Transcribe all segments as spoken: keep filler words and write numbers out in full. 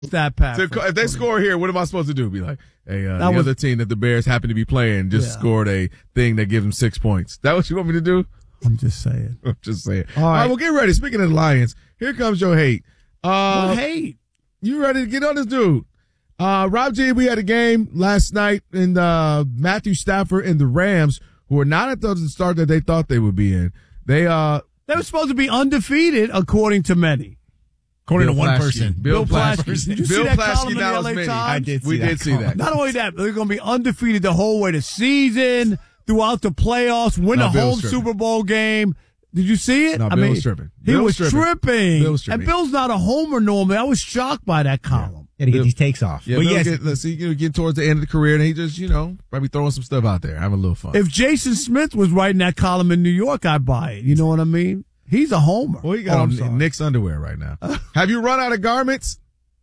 Stat Pat. So if they score here, what am I supposed to do? Be like, hey, uh, the was, other team that the Bears happen to be playing just yeah. scored a thing that gives them six points. That what you want me to do? I'm just saying. I'm just saying. All right. All right, well, get ready. Speaking of the Lions, here comes your hate. Uh, what hate? You ready to get on this dude? Uh, Rob G, we had a game last night in uh, Matthew Stafford and the Rams, who were not at the start that they thought they would be in. They uh, they were supposed to be undefeated, according to many. According Bill to one Plaschke. person. Bill, Bill Plaschke. Plaschke. Did you Bill see that Plaschke, column in the that L was A many. Times? I did see we that did see column. that. Not only that, they're going to be undefeated the whole way to season, throughout the playoffs, win No, a Bill home was tripping. Super Bowl game. Did you see it? No, I Bill mean, was tripping. He Bill was was tripping. tripping. Bill was tripping. And Bill's not a homer normally. I was shocked by that column. Yeah, he, he takes off. Yeah, but Bill yes, get, let's see, you know, get towards the end of the career, and he just, you know, probably throwing some stuff out there, having a little fun. If Jason Smith was writing that column in New York, I'd buy it. You know what I mean? He's a homer. Well, he got oh, on Nick's underwear right now. Have you run out of garments?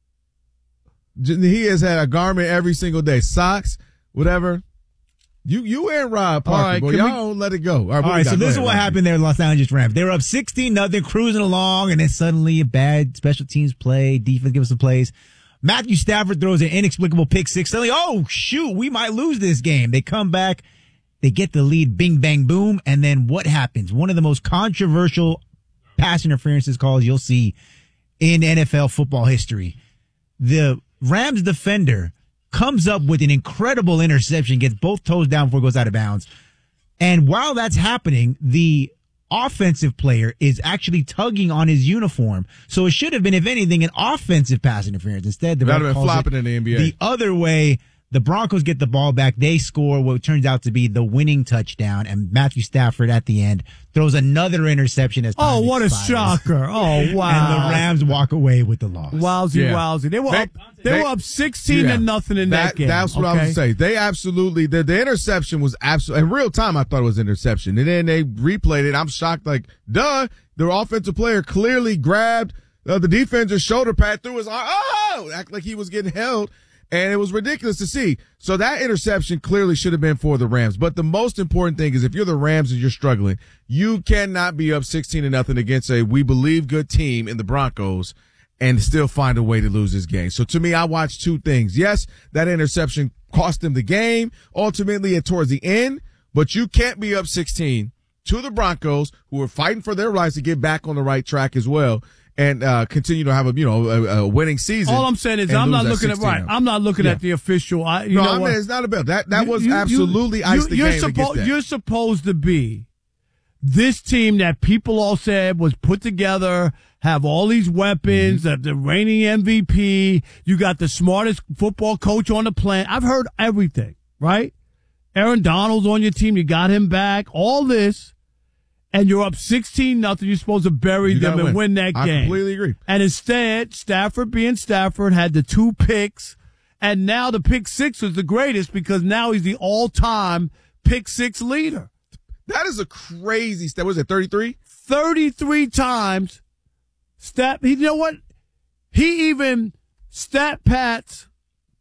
He has had a garment every single day. Socks, whatever. You you and Rob Parker, right, boy, can y'all we- don't let it go. All right, All what we right, got? so Go this is ahead, what Rob. happened there in Los Angeles Rams. They were up sixteen nothing, cruising along, and then suddenly a bad special teams play, defense gives us some plays. Matthew Stafford throws an inexplicable pick six. Suddenly, oh, shoot, we might lose this game. They come back, they get the lead, bing, bang, boom, and then what happens? One of the most controversial pass interferences calls you'll see in N F L football history. The Rams defender comes up with an incredible interception, gets both toes down before it goes out of bounds. And while that's happening, the offensive player is actually tugging on his uniform. So it should have been, if anything, an offensive pass interference. Instead, the That'd ref have been calls flopping it in the N B A. the other way. The Broncos get the ball back. They score what turns out to be the winning touchdown. And Matthew Stafford at the end throws another interception as time Oh, what expires. a shocker. Oh, wow. And the Rams walk away with the loss. Wowsy, Yeah. wowsy. They were They- up, they, they- were up sixteen Yeah. to nothing in that, That- game. That's what I was okay? going to say. They absolutely, the, the interception was absolutely, in real time, I thought it was interception. And then they replayed it. I'm shocked, like, duh, their offensive player clearly grabbed uh, the defender's shoulder pad through his arm. Oh, act like he was getting held. And it was ridiculous to see. So that interception clearly should have been for the Rams. But the most important thing is if you're the Rams and you're struggling, you cannot be up sixteen to nothing against a we believe good team in the Broncos and still find a way to lose this game. So to me, I watched two things. Yes, that interception cost them the game ultimately and towards the end, but you can't be up sixteen to the Broncos, who are fighting for their lives to get back on the right track as well. And uh, continue to have a you know a, a winning season. All I'm saying is and I'm lose not at looking at sixteen. right. I'm not looking Yeah. at the official. I, you No, know I what? mean it's not about that. That You- was you- absolutely you- iced the you're game to suppo- get that. You're supposed to be this team that people all said was put together, have all these weapons, Mm-hmm. the, the reigning M V P. You got the smartest football coach on the planet. I've heard everything, right? Aaron Donald's on your team. You got him back. All this. And you're up sixteen nothing. You're supposed to bury You them gotta and win. win that I game. completely agree. And instead, Stafford being Stafford had the two picks. And now the pick six is the greatest because now he's the all-time pick six leader. That is a crazy stat. Was it thirty-three? thirty-three times. Stat, you know what? He even stat pats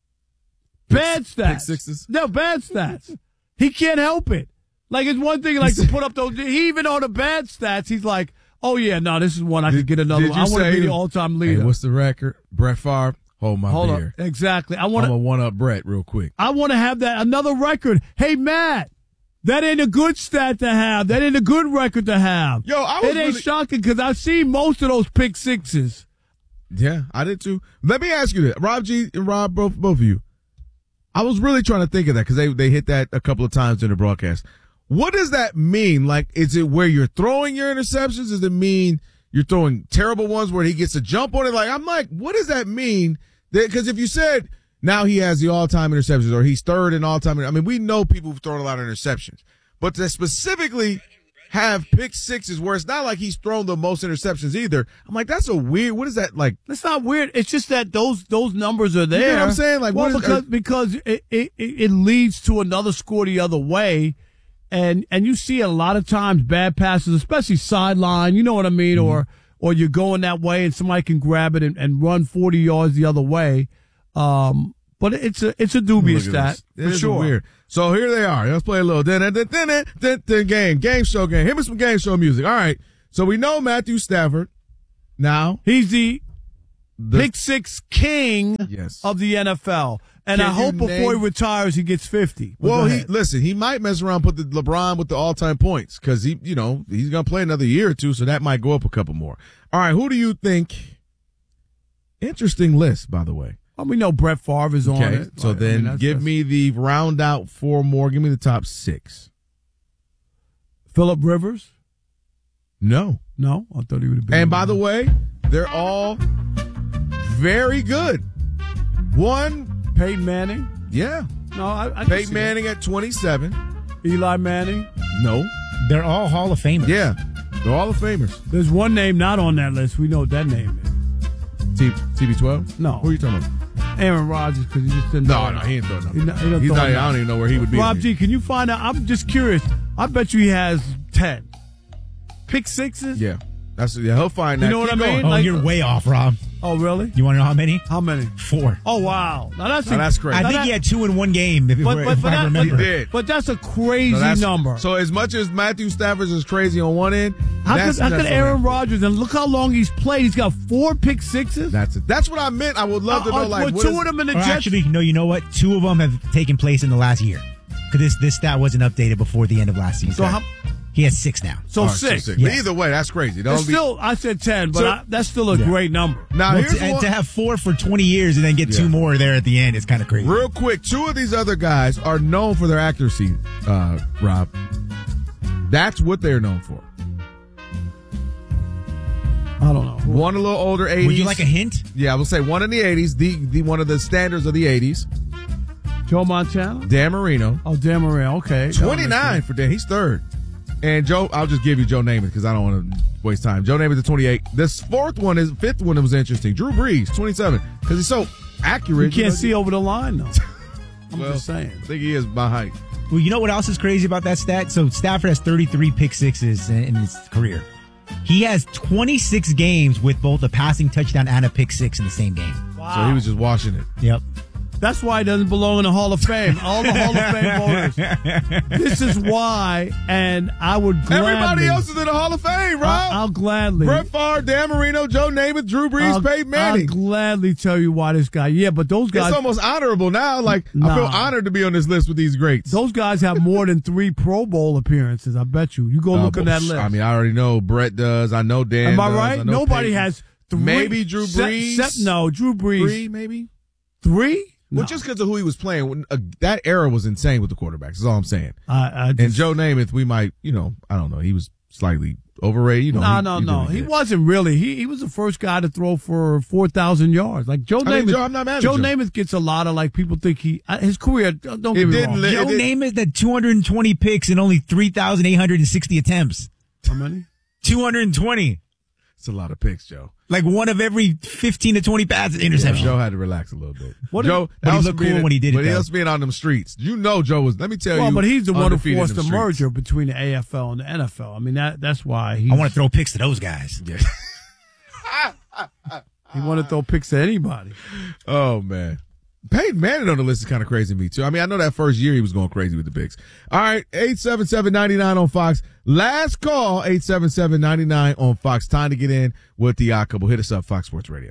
bad stats. Pick sixes? No, bad stats. He can't help it. Like, it's one thing, like, to put up those, he even on the bad stats, he's like, oh, yeah, no, this is one I could get another Did one. you I want to say- be the all-time leader. Hey, what's the record? Brett Favre, hold my Hold beer. on. Exactly. I I'm want gonna to, one up Brett real quick. I want to have that, another record. Hey, Matt, that ain't a good stat to have. That ain't a good record to have. Yo, I was It ain't really- shocking because I've seen most of those pick sixes. Yeah, I did too. Let me ask you this, Rob G and Rob, both both of you. I was really trying to think of that because they they hit that a couple of times in the broadcast. What does that mean? Like, is it where you're throwing your interceptions? Does it mean you're throwing terrible ones where he gets a jump on it? Like, I'm like, what does that mean? Because if you said now he has the all-time interceptions or he's third in all-time, I mean, we know people who've thrown a lot of interceptions, but to specifically have pick sixes where it's not like he's thrown the most interceptions either. I'm like, that's a weird. What is that like? That's not weird. It's just that those those numbers are there. You know what I'm saying? Like, well, what is- because because it, it it leads to another score the other way, and and you see a lot of times bad passes, especially sideline. You know what I mean? Mm-hmm. Or or you're going that way and somebody can grab it and, and run forty yards the other way. Um, but it's a it's a dubious Look at stat this. for It is sure. weird. So here they are. Let's play a little dun, dun, dun, dun, dun, dun, dun, game, game show game. Hit me some game show music. All right. So we know Matthew Stafford now. He's the the, pick six king yes. of the N F L. And Can I hope you before name- he retires, he gets fifty. But Well, go he ahead. listen. He might mess around, put the LeBron with the all-time points because he, you know, he's gonna play another year or two, so that might go up a couple more. All right, who do you think? Interesting list, by the way. Well, we know Brett Favre is on Okay, it. so Right, I then mean, that's- give that's- me the round out four more. Give me the top six. Phillip Rivers. No. No, I thought he would have been. And by the way, they're all very good. One, Peyton Manning. yeah, No, I, I can Peyton see Manning at twenty-seven. that. Eli Manning. No, They're all Hall of Famers. yeah, they're all the famers. There's one name not on that list. We know what that name is. T- T B twelve? No. Who are you talking about? Aaron Rodgers, because he just didn't. No, throw no, it. he ain't throwing nothing. He not- he don't He's throw not, it. I don't even know where he would be. Rob G, can you find out? I'm just curious. I bet you he has ten. Pick sixes? Yeah, that's yeah. He'll find that. You know what Keep I mean? going. Oh, Like- you're way off, Rob. Oh, really? You want to know how many? How many? Four. Oh, wow. Now that's, Now a, that's crazy. I now think that- he had two in one game, if, But, if, but, if but, I that, remember. He did. but that's a crazy So that's- number. So as much as Matthew Stafford is crazy on one end, how that's, could, how that's could a Aaron handful. Rodgers, and look how long he's played, he's got four pick sixes? That's it. That's what I meant. I would love to Uh, know. uh, Like, were what two is- of them in the Or Jets? actually, no, you know what? Two of them have taken place in the last year. Because this, this stat wasn't updated before the end of last season. So how- He has six now. So All right, so six. six. Yes. But either way, that's crazy. Don't It's be, still, I said ten, but So- I, that's still a Yeah. great number. now Well, here's to, and one- to have four for twenty years and then get Yeah. two more there at the end is kind of crazy. real quick. Two of these other guys are known for their accuracy. Uh, Rob, that's what they're known for. I don't know. One a little older, eighties. Would you like a hint? Yeah, I will say one in the eighties. The the one of the standards of the eighties. Joe Montana? Dan Marino. Oh, Dan Marino. Okay. twenty-nine for Dan. He's third. And Joe, I'll just give you Joe Namath because I don't want to waste time. Joe Namath at twenty-eight. This fourth one is, fifth one was interesting. Drew Brees, twenty-seven. Because he's so accurate. You can't know, see over the line, though. I'm well, just saying. I think he is my height. Well, you know what else is crazy about that stat? So Stafford has thirty-three pick sixes in, in his career. He has twenty-six games with both a passing touchdown and a pick six in the same game. Wow. So he was just washing it. Yep. That's why he doesn't belong in the Hall of Fame. All the Hall of Fame voters. This is why, and I would gladly. Everybody else is in the Hall of Fame, Rob. I'll, I'll gladly. Brett Favre, Dan Marino, Joe Namath, Drew Brees, I'll, Peyton I'll Manning. gladly tell you why this guy. Yeah, but those guys. It's almost honorable now. Like, I Nah. feel honored to be on this list with these greats. Those guys have more than three Pro Bowl appearances. I bet you. You go Uh, look at that list. I mean, I already know Brett does. I know Dan Am I does. right? I know Nobody Peyton. has three. Maybe Drew Se- Brees. se- no, Drew Brees. Three, maybe. Three? Well, No. just because of who he was playing, when, uh, that era was insane with the quarterbacks. Is all I'm saying. I, I And just, Joe Namath, we might, you know, I don't know. He was slightly overrated. You know, no, he- no, he no. really He did. wasn't really. He he was the first guy to throw for four thousand yards. Like Joe I mean, Namath. Joe, I'm not mad at Joe Joe. Namath gets a lot of like people think he uh, his career. Don't It get me didn't wrong. li- Joe it- Namath had two hundred twenty picks and only three thousand eight hundred sixty attempts. How many? two hundred twenty. It's a lot of picks, Joe. Like one of every fifteen to twenty passes interception. Joe had to relax a little bit. What Joe, if- but he also looked cool being- when he did it, But he though. also being on them streets. You know, Joe was. Let me tell Well, you. but he's the one who undefeated in forced the them streets. merger between the A F L and the N F L. I mean that that's why he I want to throw picks to those guys. Yeah. he want to throw picks to anybody. Oh man. Peyton Manning on the list is kind of crazy to me too. I mean, I know that first year he was going crazy with the picks. All right, eight seven seven, nine nine on Fox. Last call, eight seven seven, nine nine on Fox. Time to get in with the Odd Couple. Hit us up, Fox Sports Radio.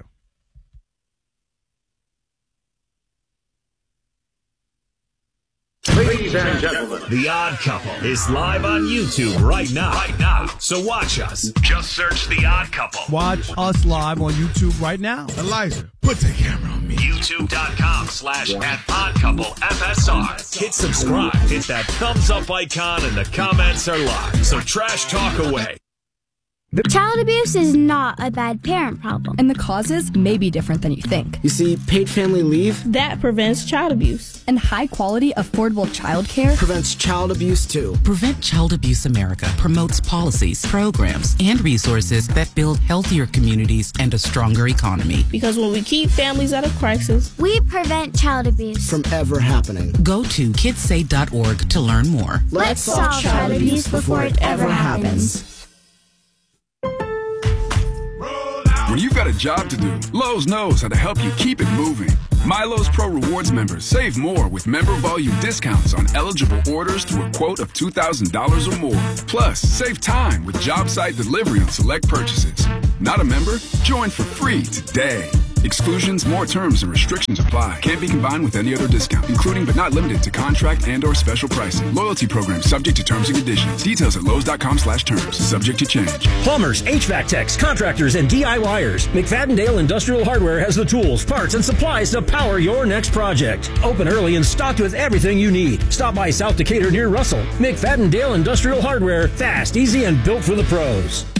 Ladies and gentlemen, The Odd Couple is live on YouTube right now. Right now. So watch us. Just search The Odd Couple. Watch us live on YouTube right now. Elijah, put the camera on me. YouTube.com slash at Odd Couple F S R. Hit subscribe. Hit that thumbs up icon and the comments are live. So trash talk away. Child abuse is not a bad parent problem. And the causes may be different than you think. You see, paid family leave that prevents child abuse. And high quality, affordable childcare prevents child abuse too. Prevent Child Abuse America promotes policies, programs, and resources that build healthier communities and a stronger economy. Because when we keep families out of crisis, We prevent child abuse. From ever happening. Go to kids say dot org to learn more. Let's solve child abuse before it ever happens. When you've got a job to do, Lowe's knows how to help you keep it moving. My Lowe's Pro Rewards members save more with member volume discounts on eligible orders through a quote of two thousand dollars or more. Plus, save time with job site delivery on select purchases. Not a member? Join for free today. Exclusions, more terms, and restrictions apply. Can't be combined with any other discount, including but not limited to contract and or special pricing. Loyalty program subject to terms and conditions. Details at Lowe's.com slash terms. Subject to change. Plumbers, H V A C techs, contractors, and D I Y ers. McFadden-Dale Industrial Hardware has the tools, parts, and supplies to power your next project. Open early and stocked with everything you need. Stop by South Decatur near Russell. McFadden-Dale Industrial Hardware. Fast, easy, and built for the pros.